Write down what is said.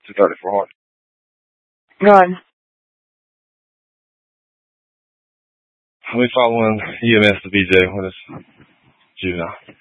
23400. Go ahead. We following EMS to BJ when it's juvenile.